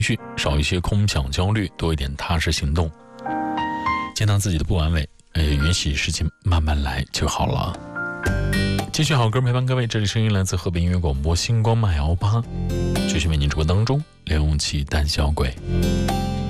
绪，少一些空想焦虑，多一点踏实行动，接纳自己的不完美，允许事情慢慢来就好了。继续好歌陪伴各位，这里声音来自河北音乐广播星光马摇吧，继续为您直播当中梁咏琪胆小鬼。